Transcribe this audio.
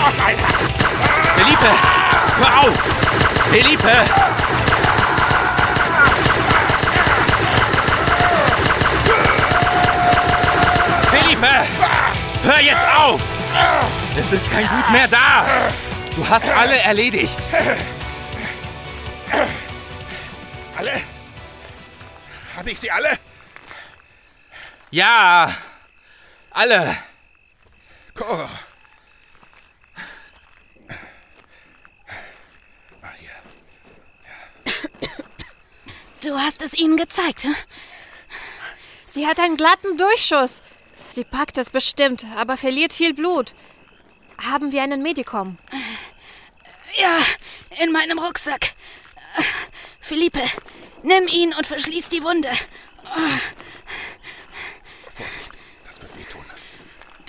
Noch einer! Felipe, hör auf! Felipe! Felipe! Hör jetzt auf! Es ist kein Blut mehr da! Du hast alle erledigt! Alle? Habe ich sie alle? Ja, alle! Cora. Du hast es ihnen gezeigt, hm? Sie hat einen glatten Durchschuss. Sie packt es bestimmt, aber verliert viel Blut. Haben wir einen Medikum? Ja, in meinem Rucksack. Felipe, nimm ihn und verschließ die Wunde.